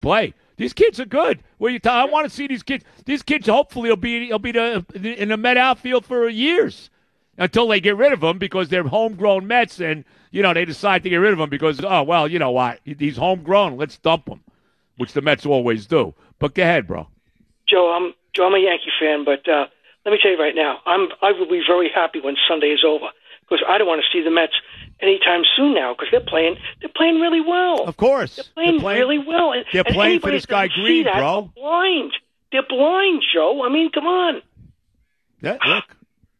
play. These kids are good. I want to see these kids. These kids hopefully will be in the Met outfield for years until they get rid of them because they're homegrown Mets and they decide to get rid of them because you know what, he's homegrown. Let's dump him, which the Mets always do. But go ahead, bro. Joe, I'm a Yankee fan, but let me tell you right now, I will be very happy when Sunday is over because I don't want to see the Mets anytime soon now because they're playing really well. Of course. They're playing really well. They're playing for this guy Green, bro. They're blind. They're blind, Joe. I mean, come on. Yeah, look.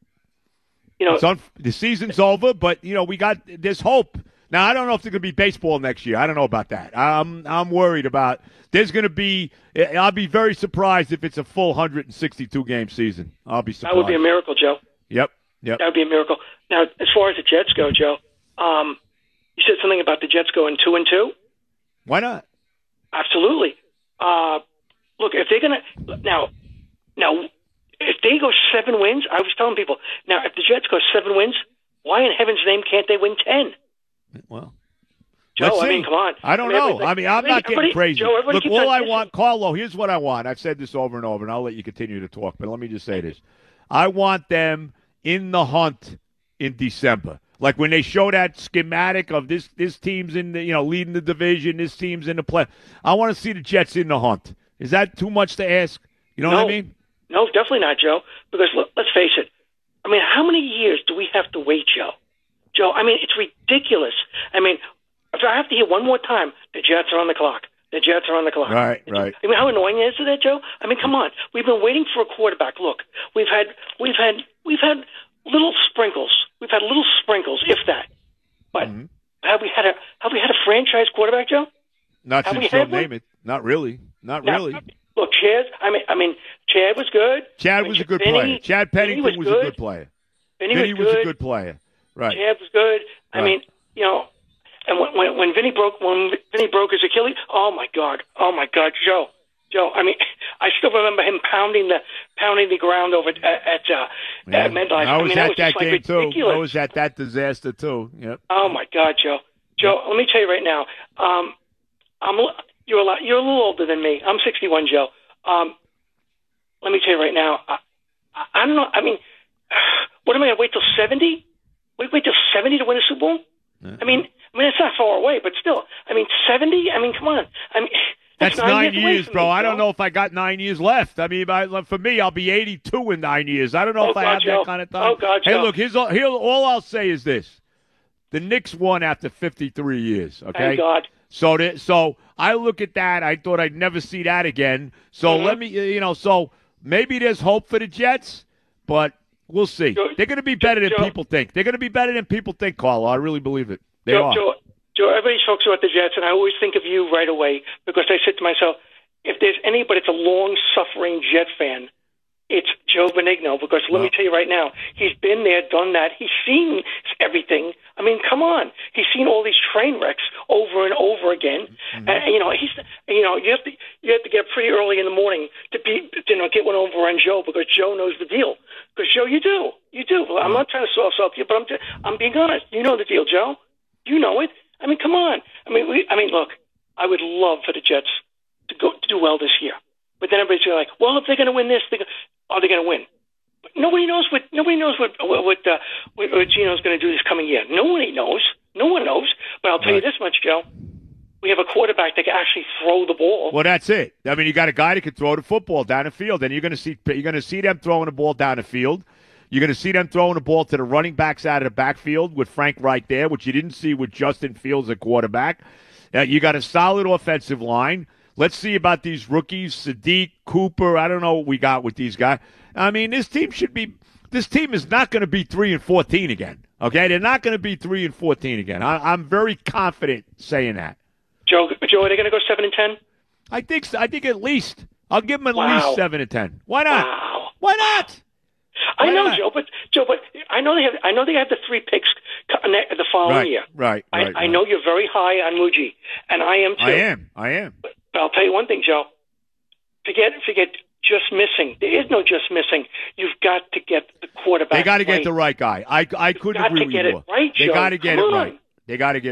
The season's over, but, we got this hope. Now, I don't know if there's going to be baseball next year. I don't know about that. I'm worried about there's going to be – I'll be very surprised if it's a full 162-game season. I'll be surprised. That would be a miracle, Joe. Yep. That would be a miracle. Now, as far as the Jets go, Joe, you said something about the Jets going 2-2. Why not? Absolutely. Look, if they're going to – now, if they go 7 wins, I was telling people, now, if the Jets go 7 wins, why in heaven's name can't they win 10? Well, Joe, I mean, come on. I don't know. I'm not getting crazy. Joe, look, all I want, Carlo, here's what I want. I've said this over and over, and I'll let you continue to talk, but let me just say this. I want them in the hunt in December. Like when they show that schematic of this team's in the, leading the division, this team's in the play. I want to see the Jets in the hunt. Is that too much to ask? You know what I mean? No, definitely not, Joe. Because let's face it. I mean, how many years do we have to wait, Joe? Joe, I mean, it's ridiculous. I mean, if I have to hear one more time, the Jets are on the clock. The Jets are on the clock. Right. I mean, how annoying is that, Joe? I mean, come on. We've been waiting for a quarterback. Look, we've had little sprinkles. We've had little sprinkles, if that. But have we had a franchise quarterback, Joe? Not since you'll name it. Not really. Not really. Look, Chad. I mean, Chad was good. Chad was a good player. Chad Pennington was a good player. Vinny was a good player. Right. Chad was good. I mean, and when Vinny broke his Achilles, oh my God, Joe. I mean, I still remember him pounding the ground over at MetLife. I was at that game ridiculous. too. I was at that disaster too. Yep. Oh my God, Joe. Let me tell you right now. You're a little older than me. I'm 61, Joe. Let me tell you right now. I don't know. I mean, what am I going to wait till 70? Wait till 70 to win a Super Bowl? Yeah. I mean, it's not far away, but still. I mean, 70? I mean, come on. I mean, that's 9 years, bro. Me, I don't know if I got 9 years left. I mean, for me, I'll be 82 in 9 years. I don't know if I have that kind of time. Oh, God, hey, Joe. look, all I'll say is this. The Knicks won after 53 years, okay? Thank God. So I look at that. I thought I'd never see that again. So let me, so maybe there's hope for the Jets, but we'll see. They're going to be better than people think. They're going to be better than people think, Carlo. I really believe it. They are. Joe, everybody talks about the Jets, and I always think of you right away because I said to myself, if there's anybody that's a long-suffering Jet fan, it's Joe Benigno, because let me tell you right now, he's been there, done that. He's seen everything. I mean, come on. He's seen all these train wrecks over and over again. And, you have to get pretty early in the morning to get one over on Joe because Joe knows the deal. Because Joe, you do. Well, I'm not trying to sauce up you, but I'm being honest. You know the deal, Joe. You know it. I mean, come on. I mean, look, I would love for the Jets to do well this year. But then everybody's like, well, if they're going to win this, are they going to win? But nobody knows what Gino's going to do this coming year. Nobody knows. No one knows. But I'll tell you this much, Joe. We have a quarterback that can actually throw the ball. Well, that's it. I mean, you got a guy that can throw the football down the field, and you're going to see them throwing the ball down the field. You're going to see them throwing the ball to the running backs out of the backfield with Frank right there, which you didn't see with Justin Fields at quarterback. You got a solid offensive line. Let's see about these rookies, Sadiq, Cooper. I don't know what we got with these guys. I mean, this team is not going to be 3-14 again. Okay, they're not going to be 3-14 again. I'm very confident saying that. Joe, are they going to go 7-10? I think so. I think at least I'll give them at least 7-10. Why not? Wow. Why not? I know, Joe, but I know they have the 3 picks the following year. Right. I know you're very high on Muji, and I am too. I am. But I'll tell you one thing, Joe. Forget just missing. There is no just missing. You've got to get the quarterback. They got to get the right guy. I couldn't agree with you more. Right, they Joe. got to get it right. They got to get it right.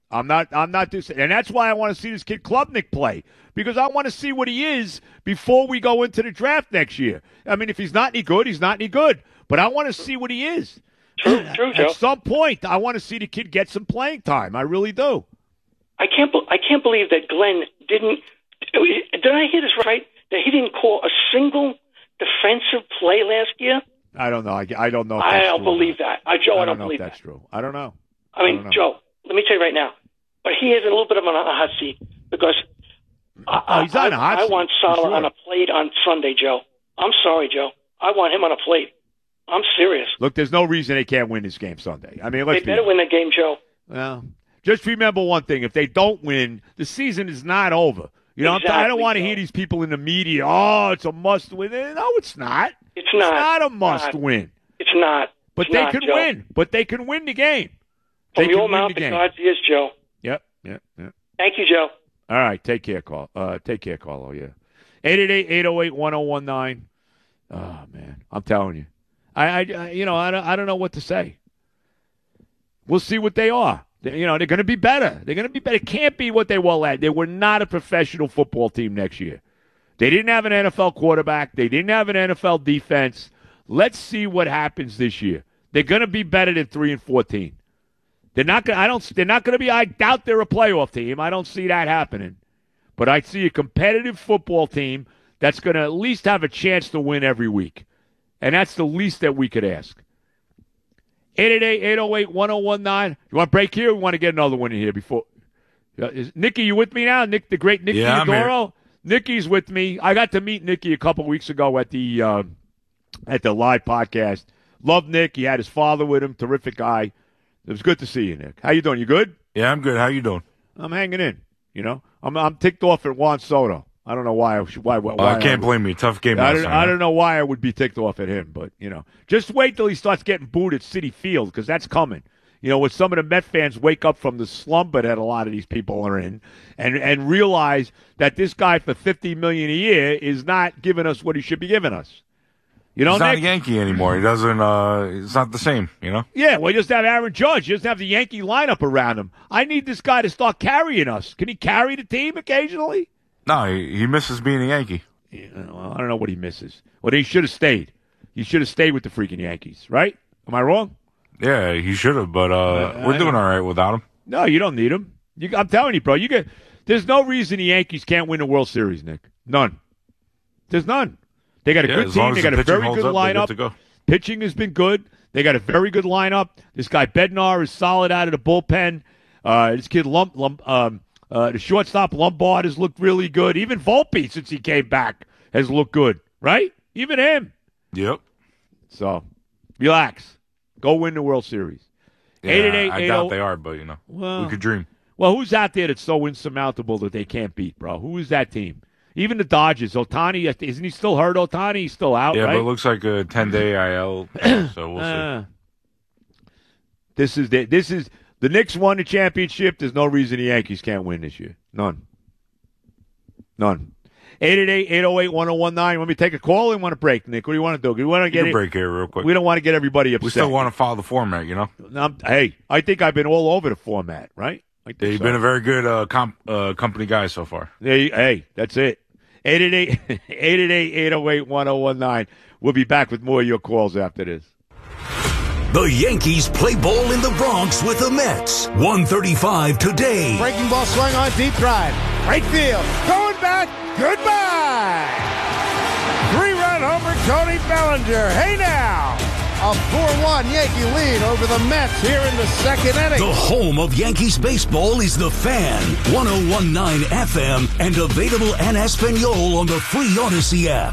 I'm not this, and that's why I want to see this kid Klubnik play, because I want to see what he is before we go into the draft next year. I mean, if he's not any good, he's not any good. But I want to see what he is. True, Joe. At some point, I want to see the kid get some playing time. I really do. I can't believe that Glenn didn't. Did I hear this right? That he didn't call a single defensive play last year? I don't know. I don't know. If I don't believe that. Joe, I don't know believe if that's that. true. I don't know. I mean, Joe, let me tell you right now. But he is a little bit of a hot seat because he's on a hot seat. I want Saleh sure. on a plate on Sunday, Joe. I'm sorry, Joe. I want him on a plate. I'm serious. Look, there's no reason they can't win this game Sunday. I mean, they better win the game, Joe. Well, just remember one thing. If they don't win, the season is not over. You know, exactly, I don't want to hear these people in the media, oh, it's a must-win. No, it's not. It's not. It's not a must-win. It's not. But it's they not, can Joe. win. But they can win the game. From your mouth to God's ears, Joe. Yep. Thank you, Joe. All right, take care, Carl. Take care, Carlo. Yeah, 888-808-1019. Oh man, I'm telling you, I don't know what to say. We'll see what they are. They're going to be better. They're going to be better. It can't be what they were last. They were not a professional football team next year. They didn't have an NFL quarterback. They didn't have an NFL defense. Let's see what happens this year. They're going to be better than 3-14. They're not going. They're not going to be. I doubt they're a playoff team. I don't see that happening. But I see a competitive football team that's going to at least have a chance to win every week, and that's the least that we could ask. 888-808-1019. You want a break here? Or we want to get another one in here before. Nikki, you with me now? Nick, the great Nicky Adoro. Nikki's with me. I got to meet Nicky a couple weeks ago at the live podcast. Love Nick. He had his father with him. Terrific guy. It was good to see you, Nick. How you doing? You good? Yeah, I'm good. How you doing? I'm hanging in. I'm ticked off at Juan Soto. I don't know why. I can't blame you. Tough game. I don't know why I would be ticked off at him, but just wait till he starts getting booed at Citi Field, because that's coming. When some of the Met fans wake up from the slumber that a lot of these people are in, and realize that this guy for $50 million a year is not giving us what he should be giving us. He's not Nick? a Yankee anymore. He doesn't. It's not the same. Yeah, well, he doesn't have Aaron Judge. He doesn't have the Yankee lineup around him. I need this guy to start carrying us. Can he carry the team occasionally? No, he misses being a Yankee. Yeah, well, I don't know what he misses. Well, he should have stayed. He should have stayed with the freaking Yankees, right? Am I wrong? Yeah, he should have, but we're doing all right without him. No, you don't need him. I'm telling you, bro. There's no reason the Yankees can't win the World Series, Nick. None. There's none. They got a good team. They got a very good lineup. Pitching has been good. They got a very good lineup. This guy Bednar is solid out of the bullpen. This kid the shortstop Lombard has looked really good. Even Volpe, since he came back, has looked good. Right? Even him. Yep. So, relax. Go win the World Series. Yeah, I doubt they are, but we could dream. Well, who's out there that's so insurmountable that they can't beat, bro? Who is that team? Even the Dodgers. Ohtani, isn't he still hurt? Ohtani, he's still out, yeah, right? But it looks like a 10-day IL, so we'll see. This is the Knicks won the championship. There's no reason the Yankees can't win this year. None. 888-808-1019. Want me to take a call or want to break, Nick? What do you want to do? We want to get a break here real quick. We don't want to get everybody upset. We still want to follow the format, Hey, I think I've been all over the format, right? You've been a very good company guy so far. Hey, that's it. 888-808-1019. We'll be back with more of your calls after this. The Yankees play ball in the Bronx with the Mets. 1:35 today. Breaking ball swung on, deep drive. Right field. Going back. Goodbye. 3-run homer, Tony Bellinger. Hey now. A 4-1 Yankee lead over the Mets here in the second inning. The home of Yankees baseball is The Fan. 101.9 FM and available en Espanol on the free Odyssey app.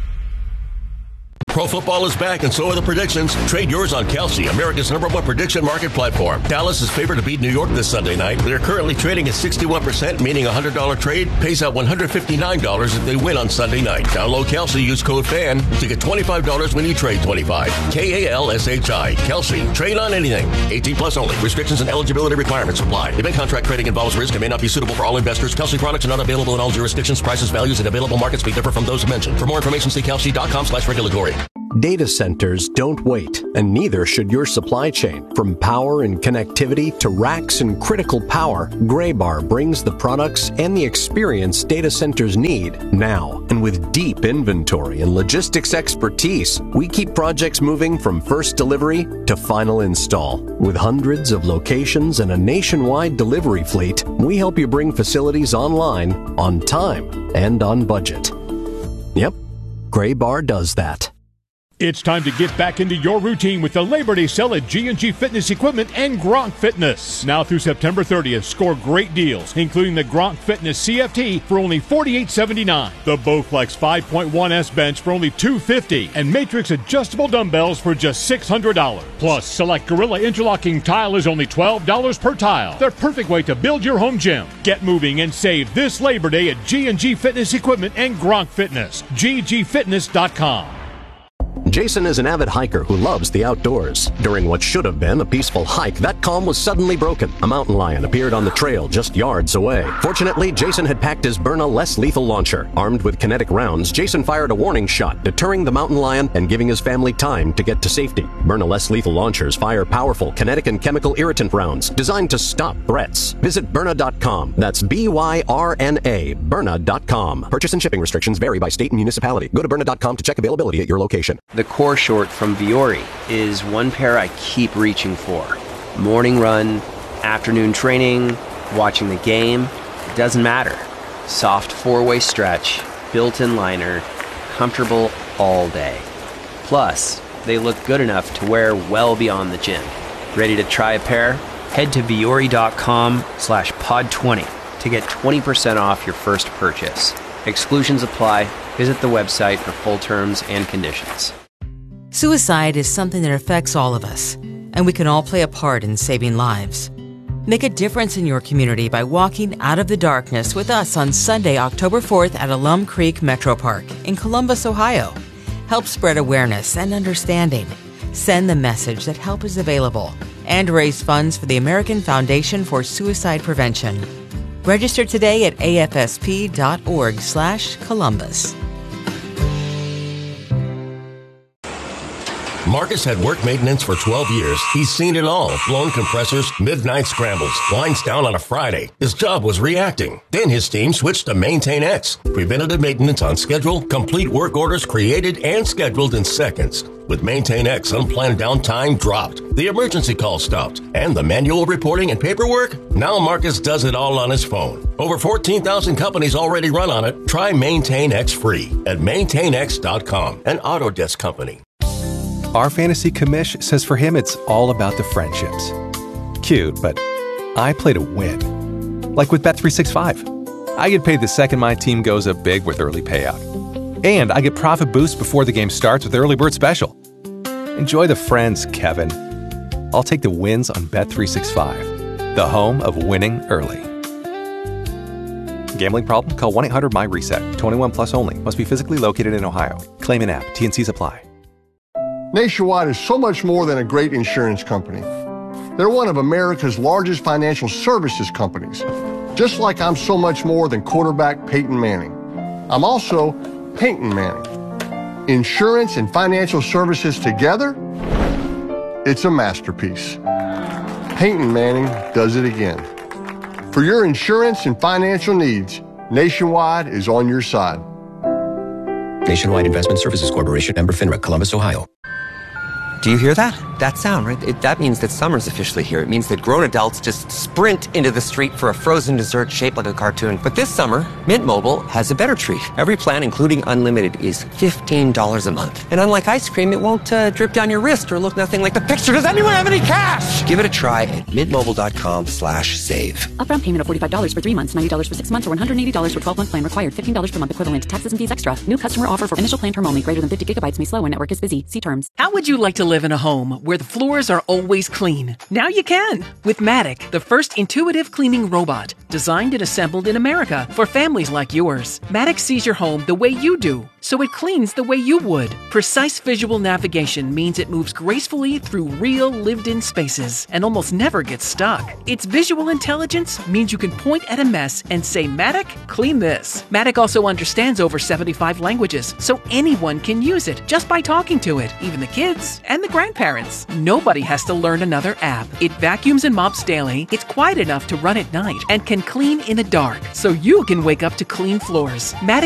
Pro football is back, and so are the predictions. Trade yours on Kalshi, America's #1 prediction market platform. Dallas is favored to beat New York this Sunday night. They're currently trading at 61%, meaning a $100 trade pays out $159 if they win on Sunday night. Download Kalshi, use code FAN to get $25 when you trade 25. KALSHI. Kalshi. Trade on anything. 18 plus only. Restrictions and eligibility requirements apply. Event contract trading involves risk and may not be suitable for all investors. Kalshi products are not available in all jurisdictions. Prices, values, and available markets may differ from those mentioned. For more information, see Kalshi.com/regulatory. Data centers don't wait, and neither should your supply chain. From power and connectivity to racks and critical power, Graybar brings the products and the experience data centers need now. And with deep inventory and logistics expertise, we keep projects moving from first delivery to final install. With hundreds of locations and a nationwide delivery fleet, we help you bring facilities online, on time, and on budget. Yep, Graybar does that. It's time to get back into your routine with the Labor Day sale at G&G Fitness Equipment and Gronk Fitness. Now through September 30th, score great deals, including the Gronk Fitness CFT for only $48.79, the Bowflex 5.1S bench for only $250, and Matrix adjustable dumbbells for just $600. Plus, select Gorilla interlocking tile is only $12 per tile. The perfect way to build your home gym. Get moving and save this Labor Day at G&G Fitness Equipment and Gronk Fitness. ggfitness.com. Jason is an avid hiker who loves the outdoors. During what should have been a peaceful hike, that calm was suddenly broken. A mountain lion appeared on the trail just yards away. Fortunately, Jason had packed his Byrna less lethal launcher. Armed with kinetic rounds, Jason fired a warning shot, deterring the mountain lion and giving his family time to get to safety. Byrna less lethal launchers fire powerful kinetic and chemical irritant rounds designed to stop threats. Visit Byrna.com. That's BYRNA, Byrna.com. Purchase and shipping restrictions vary by state and municipality. Go to Byrna.com to check availability at your location. The core short from Vuori is one pair I keep reaching for. Morning run, afternoon training, watching the game, it doesn't matter. Soft four-way stretch, built-in liner, comfortable all day. Plus, they look good enough to wear well beyond the gym. Ready to try a pair? Head to Vuori.com/pod20 to get 20% off your first purchase. Exclusions apply. Visit the website for full terms and conditions. Suicide is something that affects all of us, and we can all play a part in saving lives. Make a difference in your community by walking out of the darkness with us on Sunday, October 4th at Alum Creek Metro Park in Columbus, Ohio. Help spread awareness and understanding. Send the message that help is available and raise funds for the American Foundation for Suicide Prevention. Register today at afsp.org/Columbus. Marcus had work maintenance for 12 years. He's seen it all. Blown compressors, midnight scrambles, lines down on a Friday. His job was reacting. Then his team switched to Maintain X. Preventative maintenance on schedule, complete work orders created and scheduled in seconds. With Maintain X, unplanned downtime dropped, the emergency call stopped, and the manual reporting and paperwork? Now Marcus does it all on his phone. Over 14,000 companies already run on it. Try Maintain X free at maintainx.com, an Autodesk company. Our fantasy commish says for him it's all about the friendships. Cute, but I play to win. Like with Bet365. I get paid the second my team goes up big with early payout. And I get profit boosts before the game starts with Early Bird Special. Enjoy the friends, Kevin. I'll take the wins on Bet365, the home of winning early. Gambling problem? Call 1-800-MY-RESET. 21 plus only. Must be physically located in Ohio. Claim in app. T&Cs apply. Nationwide is so much more than a great insurance company. They're one of America's largest financial services companies, just like I'm so much more than quarterback Peyton Manning. I'm also Peyton Manning. Insurance and financial services together, it's a masterpiece. Peyton Manning does it again. For your insurance and financial needs, Nationwide is on your side. Nationwide Investment Services Corporation, member FINRA, Columbus, Ohio. Do you hear that? That sound, right? That means that summer's officially here. It means that grown adults just sprint into the street for a frozen dessert shaped like a cartoon. But this summer, Mint Mobile has a better treat. Every plan, including unlimited, is $15 a month. And unlike ice cream, it won't drip down your wrist or look nothing like the picture. Does anyone have any cash? Give it a try at mintmobile.com/save. Upfront payment of $45 for 3 months, $90 for 6 months, or $180 for 12-month plan required. $15 per month equivalent. Taxes and fees extra. New customer offer for initial plan term only. Greater than 50 gigabytes may slow when network is busy. See terms. How would you like to live in a home where the floors are always clean. Now you can with Matic, the first intuitive cleaning robot designed and assembled in America for families like yours. Matic sees your home the way you do, so it cleans the way you would. Precise visual navigation means it moves gracefully through real lived-in spaces and almost never gets stuck. Its visual intelligence means you can point at a mess and say, Matic, clean this. Matic also understands over 75 languages, so anyone can use it just by talking to it, even the kids and the grandparents. Nobody has to learn another app. It vacuums and mops daily, it's quiet enough to run at night, and can clean in the dark, so you can wake up to clean floors. Matic